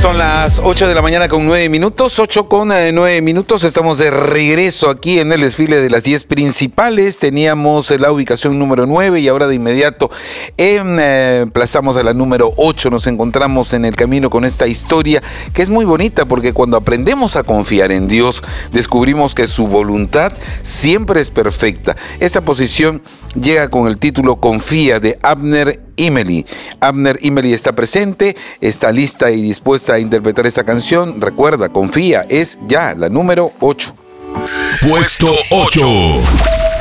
Son las 8 de la mañana con 9 minutos, 8 con 9 minutos. Estamos de regreso aquí en el desfile de las 10 principales. Teníamos la ubicación número 9 y ahora de inmediato emplazamos a la número 8. Nos encontramos en el camino con esta historia que es muy bonita porque cuando aprendemos a confiar en Dios, descubrimos que su voluntad siempre es perfecta. Esta posición llega con el título Confía de Abner Imeli. Abner Imeli está presente, está lista y dispuesta a interpretar esa canción. Recuerda, confía, es ya la número 8. Puesto 8.